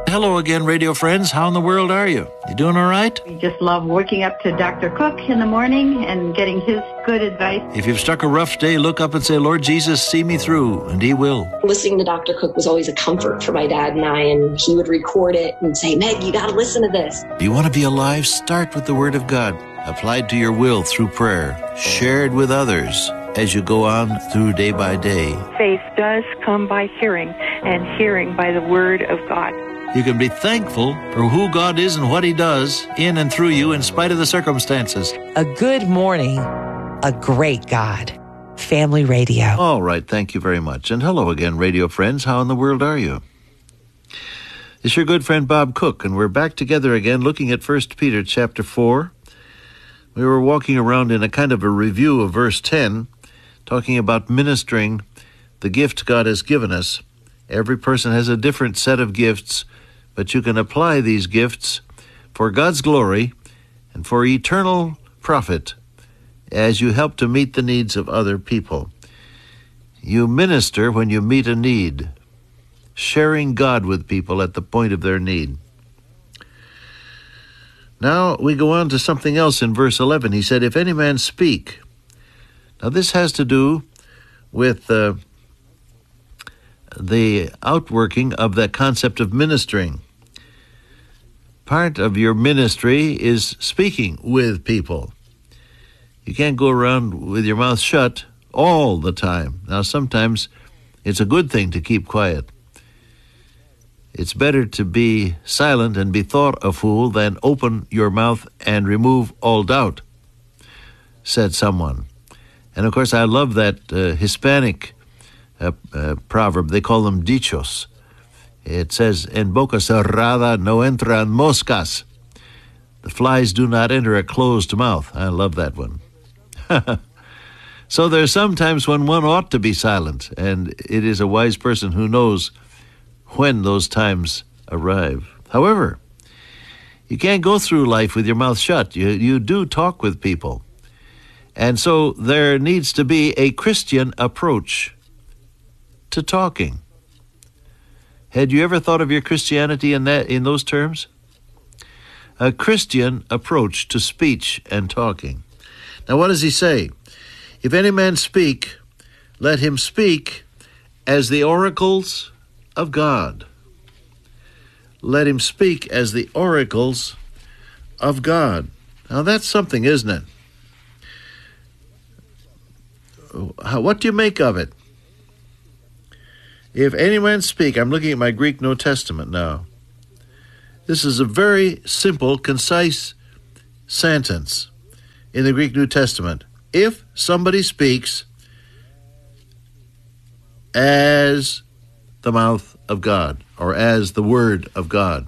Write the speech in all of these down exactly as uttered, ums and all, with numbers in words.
Hello again, radio friends. How in the world are you? You doing all right? We just love waking up to Doctor Cook in the morning and getting his good advice. If you've struck a rough day, look up and say, Lord Jesus, see me through, and he will. Listening to Doctor Cook was always a comfort for my dad and I, and he would record it and say, Meg, you got to listen to this. Do you want to be alive? Start with the Word of God, applied to your will through prayer, shared with others as you go on through day by day. Faith does come by hearing, and hearing by the Word of God. You can be thankful for who God is and what he does in and through you in spite of the circumstances. A good morning, a great God. Family Radio. All right, thank you very much. And hello again, radio friends. How in the world are you? It's your good friend Bob Cook, and we're back together again looking at First Peter chapter four. We were walking around in a kind of a review of verse ten, talking about ministering the gift God has given us. Every person has a different set of gifts, but you can apply these gifts for God's glory and for eternal profit as you help to meet the needs of other people. You minister when you meet a need, sharing God with people at the point of their need. Now we go on to something else in verse eleven. He said, if any man speak. Now this has to do with uh, the outworking of that concept of ministering. Part of your ministry is speaking with people. You can't go around with your mouth shut all the time. Now, sometimes it's a good thing to keep quiet. It's better to be silent and be thought a fool than open your mouth and remove all doubt, said someone. And, of course, I love that uh, Hispanic uh, uh, proverb. They call them dichos. It says, en boca cerrada no entran moscas. The flies do not enter a closed mouth. I love that one. So there's sometimes when one ought to be silent, and it is a wise person who knows when those times arrive. However, you can't go through life with your mouth shut. You, you do talk with people. And so there needs to be a Christian approach to talking. Had you ever thought of your Christianity in that in those terms? A Christian approach to speech and talking. Now, what does he say? If any man speak, let him speak as the oracles of God. Let him speak as the oracles of God. Now, that's something, isn't it? What do you make of it? If any man speak, I'm looking at my Greek New Testament now. This is a very simple, concise sentence in the Greek New Testament. If somebody speaks as the mouth of God, or as the Word of God.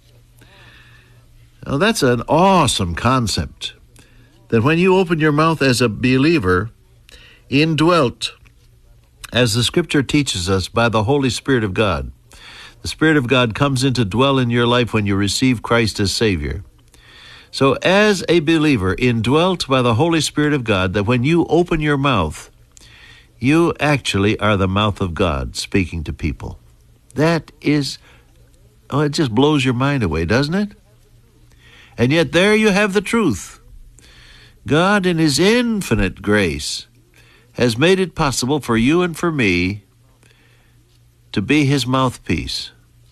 Now that's an awesome concept, that when you open your mouth as a believer, indwelt, as the Scripture teaches us, by the Holy Spirit of God. The Spirit of God comes in to dwell in your life when you receive Christ as Savior. So as a believer, indwelt by the Holy Spirit of God, that when you open your mouth, you actually are the mouth of God speaking to people. That is, oh, it just blows your mind away, doesn't it? And yet there you have the truth. God, in His infinite grace, has made it possible for you and for me to be His mouthpiece.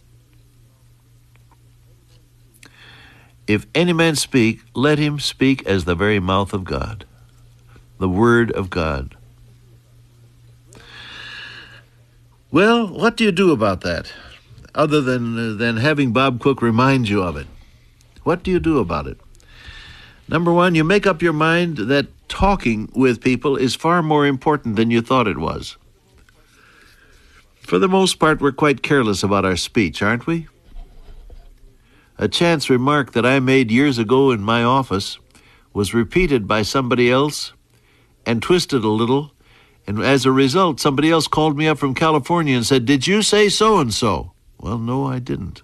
If any man speak, let him speak as the very mouth of God, the Word of God. Well, what do you do about that, other than, uh, than having Bob Cook remind you of it? What do you do about it? Number one, you make up your mind that talking with people is far more important than you thought it was. For the most part, we're quite careless about our speech, aren't we? A chance remark that I made years ago in my office was repeated by somebody else and twisted a little, and as a result, somebody else called me up from California and said, "Did you say so-and-so?" Well, no, I didn't.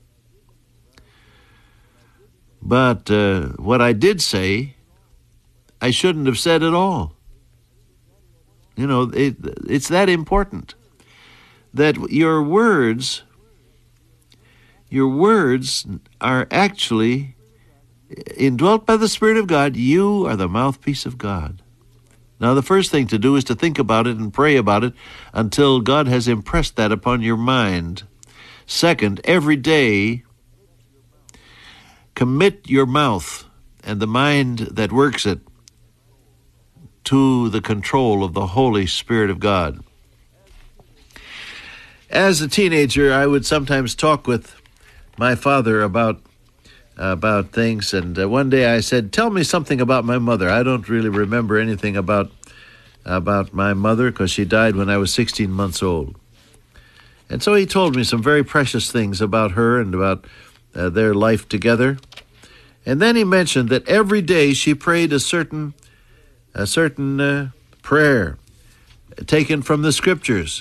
But uh, what I did say, I shouldn't have said at all. You know, it, it's that important that your words your words are actually indwelt by the Spirit of God. You are the mouthpiece of God. Now, the first thing to do is to think about it and pray about it until God has impressed that upon your mind. Second, every day, commit your mouth and the mind that works it to the control of the Holy Spirit of God. As a teenager, I would sometimes talk with my father about about things, and uh, one day I said, "Tell me something about my mother." I don't really remember anything about about my mother because she died when I was sixteen months old. And so he told me some very precious things about her and about uh, their life together. And then he mentioned that every day she prayed a certain a certain uh, prayer taken from the Scriptures.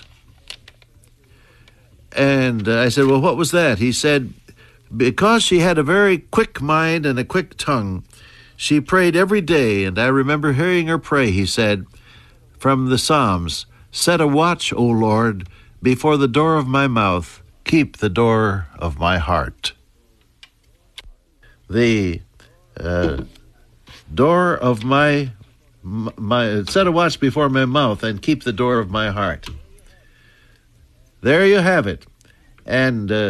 And uh, I said, "Well, what was that?" He said, because she had a very quick mind and a quick tongue, she prayed every day, and I remember hearing her pray, he said, from the Psalms, "Set a watch, O Lord, before the door of my mouth, keep the door of my heart." The uh, door of my, my, set a watch before my mouth and keep the door of my heart. There you have it. And uh,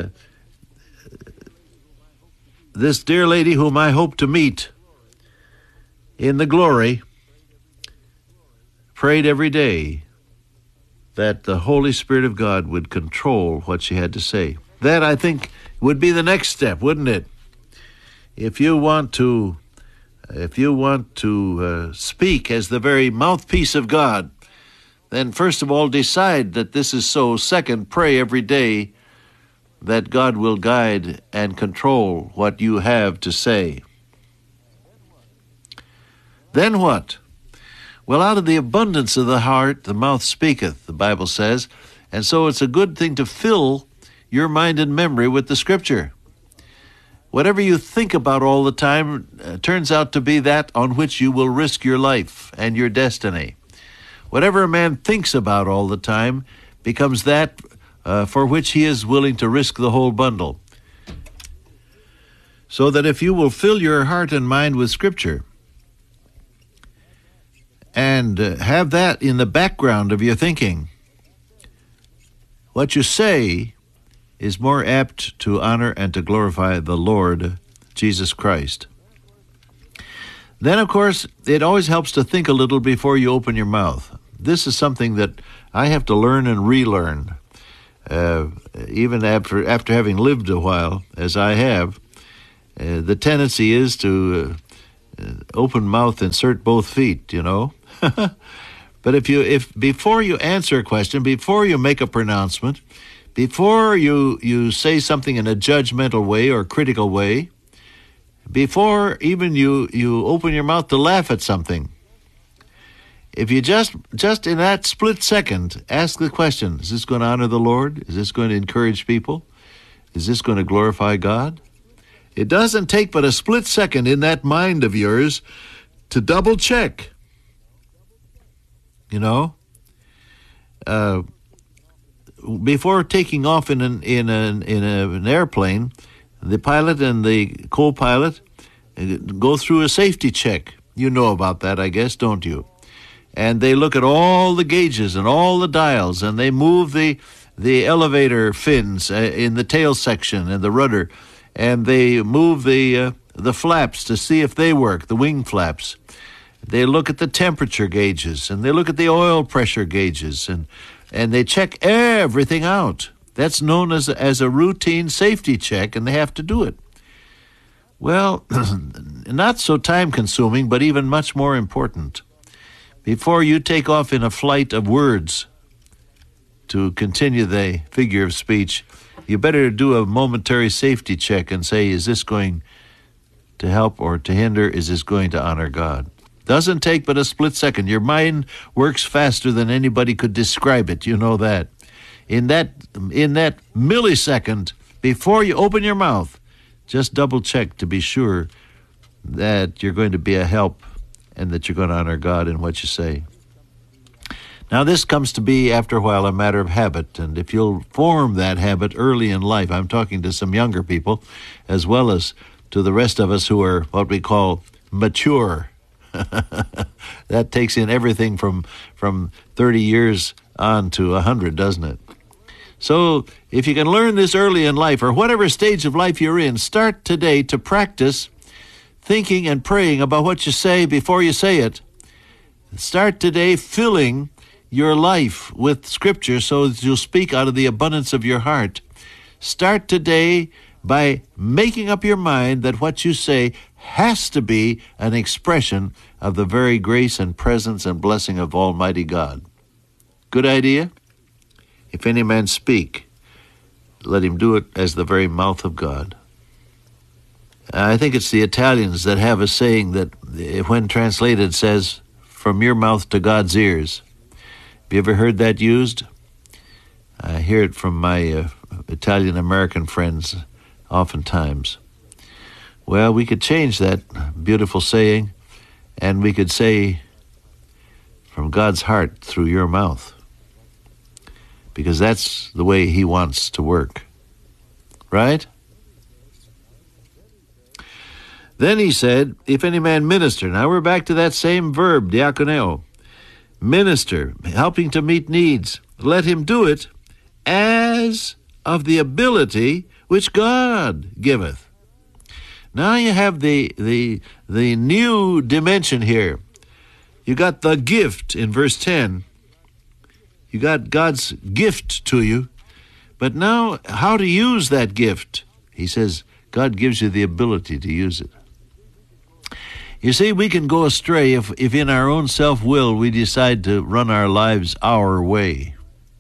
this dear lady whom I hope to meet in the glory prayed every day that the Holy Spirit of God would control what she had to say. That, I think, would be the next step, wouldn't it? If you want to, if you want to uh, speak as the very mouthpiece of God, then first of all decide that this is so. Second, pray every day that God will guide and control what you have to say. Then what? Well, out of the abundance of the heart, the mouth speaketh, the Bible says, and so it's a good thing to fill your mind and memory with the Scripture. Whatever you think about all the time uh, turns out to be that on which you will risk your life and your destiny. Whatever a man thinks about all the time becomes that uh, for which he is willing to risk the whole bundle. So that if you will fill your heart and mind with Scripture and uh, have that in the background of your thinking, what you say is more apt to honor and to glorify the Lord Jesus Christ. Then, of course, it always helps to think a little before you open your mouth. This is something that I have to learn and relearn. Uh, even after after having lived a while, as I have, uh, the tendency is to uh, open mouth, insert both feet, you know. But if you if before you answer a question, before you make a pronouncement, before you, you say something in a judgmental way or critical way, before even you, you open your mouth to laugh at something, if you just just in that split second ask the question, is this going to honor the Lord? Is this going to encourage people? Is this going to glorify God? It doesn't take but a split second in that mind of yours to double check. You know? Uh, before taking off in an, in, an, in a, an airplane, the pilot and the co-pilot go through a safety check. You know about that, I guess, don't you? And they look at all the gauges and all the dials, and they move the the elevator fins uh, in the tail section and the rudder, and they move the uh, the flaps to see if they work, the wing flaps. They look at the temperature gauges, and they look at the oil pressure gauges, and and they check everything out. That's known as a, as a routine safety check, and they have to do it. Well, not so time-consuming, but even much more important. Before you take off in a flight of words to continue the figure of speech, you better do a momentary safety check and say, is this going to help or to hinder? Is this going to honor God? Doesn't take but a split second. Your mind works faster than anybody could describe it. You know that. In that, in that millisecond, before you open your mouth, just double check to be sure that you're going to be a help and that you're going to honor God in what you say. Now, this comes to be, after a while, a matter of habit, and if you'll form that habit early in life, I'm talking to some younger people, as well as to the rest of us who are what we call mature. That takes in everything from from thirty years on to one hundred, doesn't it? So if you can learn this early in life, or whatever stage of life you're in, start today to practice thinking and praying about what you say before you say it. Start today filling your life with Scripture so that you'll speak out of the abundance of your heart. Start today by making up your mind that what you say has to be an expression of the very grace and presence and blessing of Almighty God. Good idea? If any man speak, let him do it as the very mouth of God. I think it's the Italians that have a saying that, when translated, says, from your mouth to God's ears. Have you ever heard that used? I hear it from my uh, Italian-American friends oftentimes. Well, we could change that beautiful saying, and we could say, from God's heart through your mouth, because that's the way He wants to work. Right? Then He said, if any man minister. Now we're back to that same verb, diakoneo. Minister, helping to meet needs. Let him do it as of the ability which God giveth. Now you have the the the new dimension here. You got the gift in verse ten. You got God's gift to you. But now, how to use that gift? He says, God gives you the ability to use it. You see, we can go astray if, if in our own self-will we decide to run our lives our way.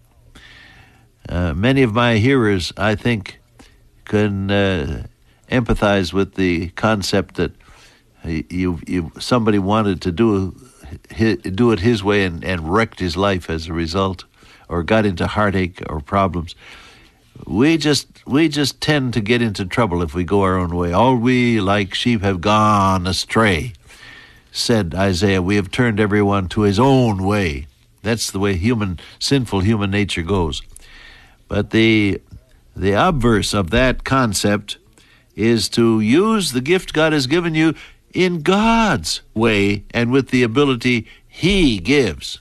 Uh, many of my hearers, I think, can uh, empathize with the concept that you, you somebody wanted to do his, do it his way and, and wrecked his life as a result, or got into heartache or problems. We just we just tend to get into trouble if we go our own way. All we like sheep have gone astray, said Isaiah. We have turned everyone to his own way. That's the way human, sinful human nature goes. But the the obverse of that concept is to use the gift God has given you in God's way and with the ability He gives.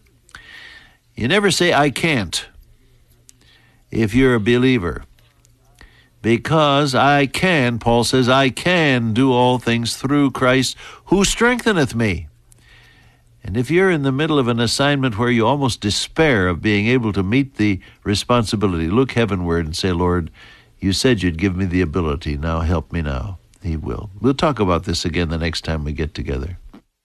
You never say, I can't, if you're a believer. Because I can, Paul says, I can do all things through Christ who strengtheneth me. And if you're in the middle of an assignment where you almost despair of being able to meet the responsibility, look heavenward and say, Lord, you said you'd give me the ability. Now help me now. He will. We'll talk about this again the next time we get together.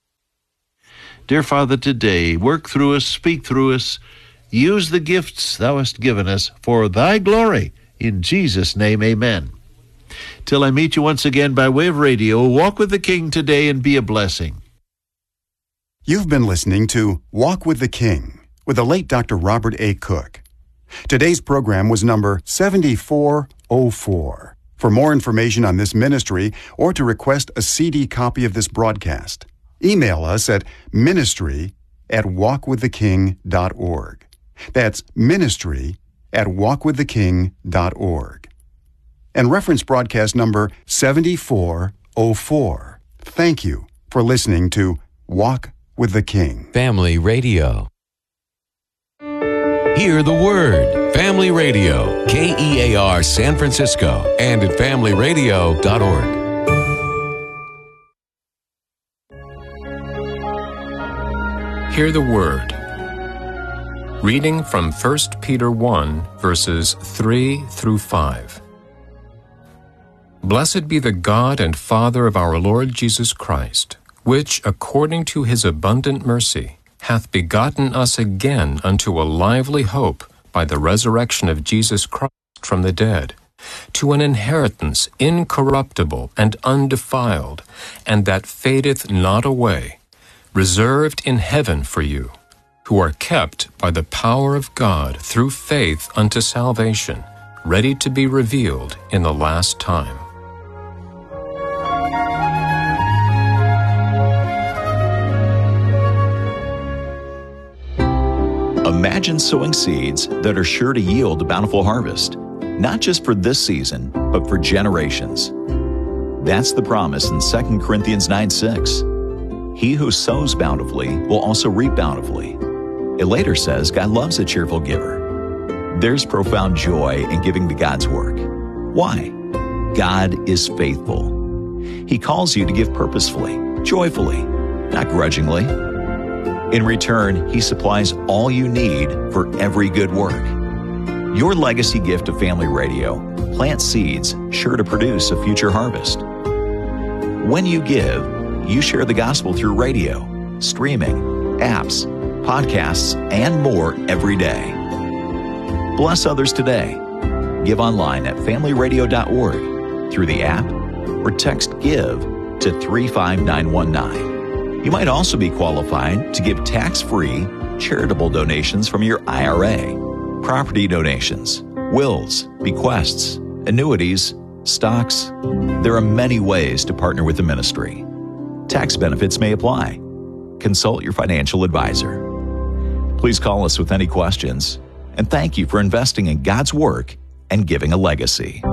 Dear Father, today, work through us, speak through us, use the gifts thou hast given us for thy glory. In Jesus' name, amen. Till I meet you once again by way of radio, walk with the King today and be a blessing. You've been listening to Walk with the King with the late Doctor Robert A. Cook. Today's program was number seventy-four oh four. For more information on this ministry or to request a C D copy of this broadcast, email us at ministry at walk with the king dot org. That's ministry at walk with the king dot org. And reference broadcast number seventy-four oh four. Thank you for listening to Walk with the King. Family Radio. Hear the Word. Family Radio. K E A R San Francisco and at family radio dot org. Hear the Word. Reading from First Peter one, verses three through five. Blessed be the God and Father of our Lord Jesus Christ, which, according to his abundant mercy, hath begotten us again unto a lively hope by the resurrection of Jesus Christ from the dead, to an inheritance incorruptible and undefiled, and that fadeth not away, reserved in heaven for you, who are kept by the power of God through faith unto salvation, ready to be revealed in the last time. Imagine sowing seeds that are sure to yield a bountiful harvest, not just for this season, but for generations. That's the promise in Second Corinthians nine six. He who sows bountifully will also reap bountifully. It later says God loves a cheerful giver. There's profound joy in giving to God's work. Why? God is faithful. He calls you to give purposefully, joyfully, not grudgingly. In return, He supplies all you need for every good work. Your legacy gift of Family Radio plants seeds sure to produce a future harvest. When you give, you share the gospel through radio, streaming, apps, podcasts, and more every day. Bless others today. Give online at family radio dot org, through the app, or text GIVE to three five nine one nine. You might also be qualified to give tax-free charitable donations from your I R A, property donations, wills, bequests, annuities, stocks. There are many ways to partner with the ministry. Tax benefits may apply. Consult your financial advisor. Please call us with any questions, and thank you for investing in God's work and giving a legacy.